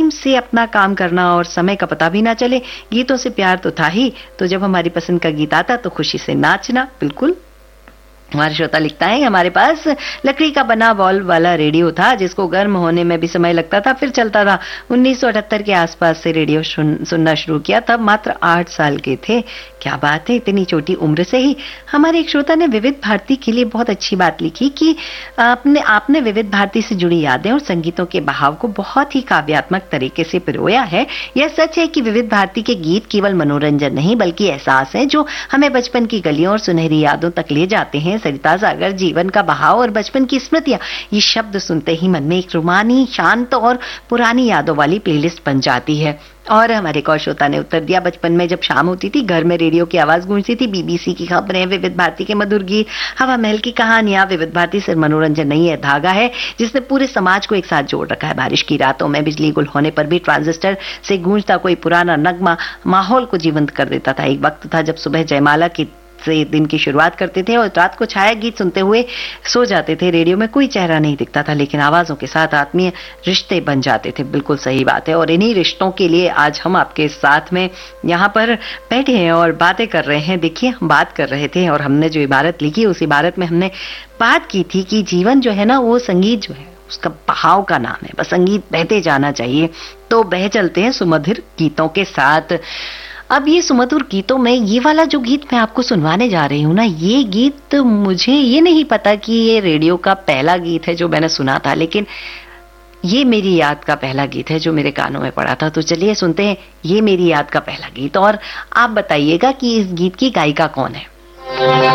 आराम से अपना काम करना और समय का पता भी ना चले। गीतों से प्यार तो था ही, तो जब हमारी पसंद का गीत आता तो खुशी से नाचना। बिल्कुल। हमारे श्रोता लिखता है, हमारे पास लकड़ी का बना वॉल्व वाला रेडियो था जिसको गर्म होने में भी समय लगता था, फिर चलता था। 1978 के आसपास से रेडियो सुनना शुरू किया, तब मात्र 8 साल के थे। क्या बात है, इतनी छोटी उम्र से ही। हमारे एक श्रोता ने विविध भारती के लिए बहुत अच्छी बात लिखी कि आपने विविध भारती से जुड़ी यादें और संगीतों के बहाव को बहुत ही काव्यात्मक तरीके से पिरोया है। यह सच है कि विविध भारती के गीत केवल मनोरंजन नहीं बल्कि एहसास है जो हमें बचपन की गलियों और सुनहरी यादों तक ले जाते हैं। सरिता सागर, जीवन का बहाव और बचपन की स्मृतियां, ये शब्द सुनते ही मन में एक रुमानी, शांत और पुरानी यादों वाली प्लेलिस्ट बन जाती है। और हमारे एक और श्रोता ने उत्तर दिया, बचपन में जब शाम होती थी घर में रेडियो की आवाज गूंजती थी, बीबीसी की खबरें, विविध भारती के मधुर गीत, हवा महल की कहानियां। विविध भारती सिर्फ मनोरंजन नहीं है, धागा है जिसने पूरे समाज को एक साथ जोड़ रखा है। बारिश की रातों में बिजली गुल होने पर भी ट्रांजिस्टर से गूंजता कोई पुराना नगमा माहौल को जीवंत कर देता था। एक वक्त था जब सुबह जयमाला की से दिन की शुरुआत करते थे और रात को छाया गीत सुनते हुए सो जाते थे। रेडियो में कोई चेहरा नहीं दिखता था लेकिन आवाजों के साथ आत्मीय रिश्ते बन जाते थे। बिल्कुल सही बात है, और इन्हीं रिश्तों के लिए आज हम आपके साथ में यहाँ पर बैठे हैं और बातें कर रहे हैं। देखिए, हम बात कर रहे थे और हमने जो इबारत लिखी उस इबारत में हमने बात की थी कि जीवन जो है ना, वो संगीत जो है उसका बहाव का नाम है। बस संगीत बहते जाना चाहिए, तो बह चलते हैं सुमधुर गीतों के साथ। अब ये सुमधुर गीतों में ये वाला जो गीत मैं आपको सुनवाने जा रही हूँ ना, ये गीत मुझे ये नहीं पता कि ये रेडियो का पहला गीत है जो मैंने सुना था, लेकिन ये मेरी याद का पहला गीत है जो मेरे कानों में पड़ा था। तो चलिए सुनते हैं ये मेरी याद का पहला गीत और आप बताइएगा कि इस गीत की गायिका कौन है।